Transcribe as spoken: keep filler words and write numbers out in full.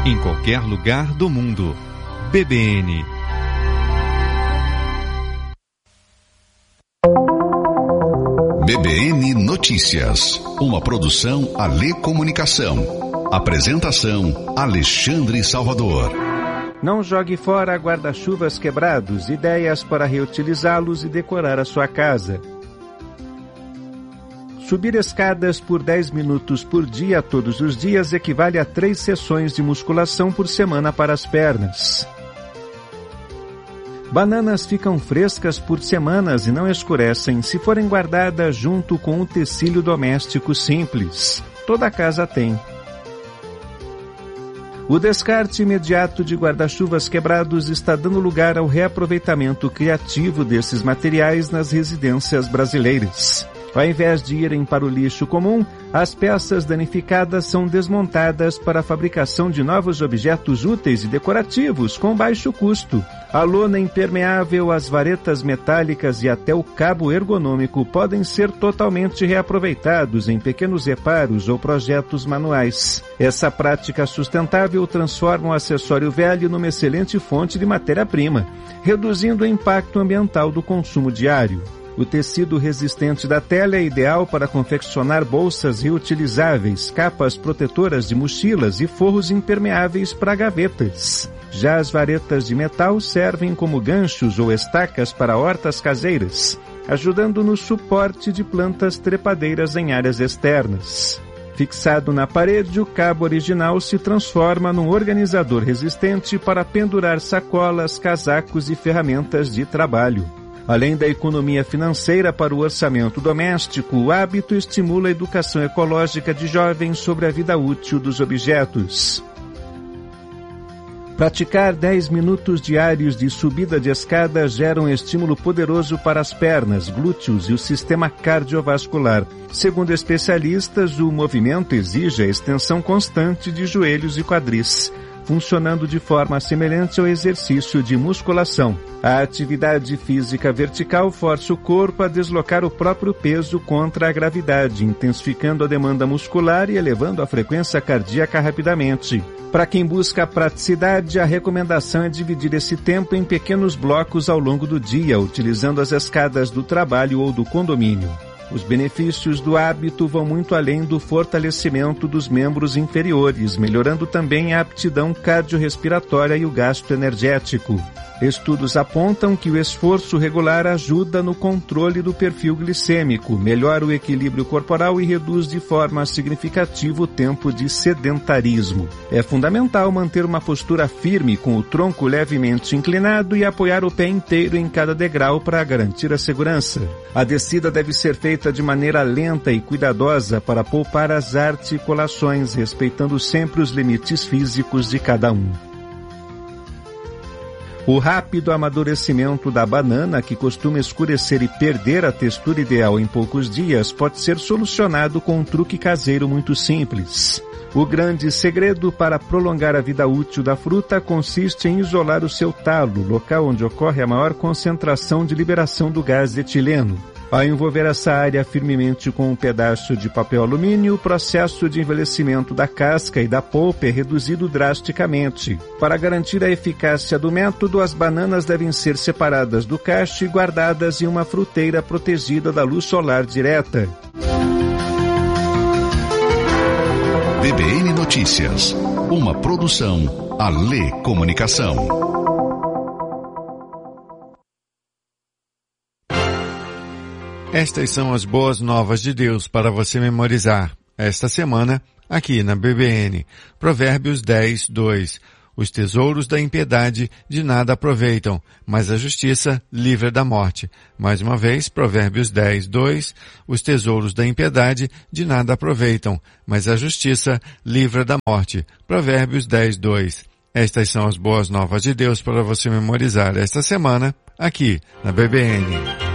em qualquer lugar do mundo. B B N. B B N Notícias, uma produção Alê Comunicação. Apresentação Alexandre Salvador. Não jogue fora guarda-chuvas quebrados, ideias para reutilizá-los e decorar a sua casa. Subir escadas por dez minutos por dia todos os dias equivale a três sessões de musculação por semana para as pernas. Bananas ficam frescas por semanas e não escurecem se forem guardadas junto com um utensílio doméstico simples. Toda casa tem. O descarte imediato de guarda-chuvas quebrados está dando lugar ao reaproveitamento criativo desses materiais nas residências brasileiras. Ao invés de irem para o lixo comum, as peças danificadas são desmontadas para a fabricação de novos objetos úteis e decorativos com baixo custo. A lona impermeável, as varetas metálicas e até o cabo ergonômico podem ser totalmente reaproveitados em pequenos reparos ou projetos manuais. Essa prática sustentável transforma o acessório velho numa excelente fonte de matéria-prima, reduzindo o impacto ambiental do consumo diário. O tecido resistente da tela é ideal para confeccionar bolsas reutilizáveis, capas protetoras de mochilas e forros impermeáveis para gavetas. Já as varetas de metal servem como ganchos ou estacas para hortas caseiras, ajudando no suporte de plantas trepadeiras em áreas externas. Fixado na parede, o cabo original se transforma num organizador resistente para pendurar sacolas, casacos e ferramentas de trabalho. Além da economia financeira para o orçamento doméstico, o hábito estimula a educação ecológica de jovens sobre a vida útil dos objetos. Praticar dez minutos diários de subida de escada gera um estímulo poderoso para as pernas, glúteos e o sistema cardiovascular. Segundo especialistas, o movimento exige a extensão constante de joelhos e quadris, funcionando de forma semelhante ao exercício de musculação. A atividade física vertical força o corpo a deslocar o próprio peso contra a gravidade, intensificando a demanda muscular e elevando a frequência cardíaca rapidamente. Para quem busca praticidade, a recomendação é dividir esse tempo em pequenos blocos ao longo do dia, utilizando as escadas do trabalho ou do condomínio. Os benefícios do hábito vão muito além do fortalecimento dos membros inferiores, melhorando também a aptidão cardiorrespiratória e o gasto energético. Estudos apontam que o esforço regular ajuda no controle do perfil glicêmico, melhora o equilíbrio corporal e reduz de forma significativa o tempo de sedentarismo. É fundamental manter uma postura firme com o tronco levemente inclinado e apoiar o pé inteiro em cada degrau para garantir a segurança. A descida deve ser feita de maneira lenta e cuidadosa para poupar as articulações, respeitando sempre os limites físicos de cada um. O rápido amadurecimento da banana, que costuma escurecer e perder a textura ideal em poucos dias, pode ser solucionado com um truque caseiro muito simples. O grande segredo para prolongar a vida útil da fruta consiste em isolar o seu talo, local onde ocorre a maior concentração de liberação do gás etileno. Ao envolver essa área firmemente com um pedaço de papel alumínio, o processo de envelhecimento da casca e da polpa é reduzido drasticamente. Para garantir a eficácia do método, as bananas devem ser separadas do cacho e guardadas em uma fruteira protegida da luz solar direta. B B N Notícias, uma produção Alê Comunicação. Estas são as boas novas de Deus para você memorizar esta semana aqui na B B N. Provérbios dez, dois. Os tesouros da impiedade de nada aproveitam, mas a justiça livra da morte. Mais uma vez, Provérbios dez, dois. Os tesouros da impiedade de nada aproveitam, mas a justiça livra da morte. Provérbios dez, dois. Estas são as boas novas de Deus para você memorizar esta semana aqui na B B N.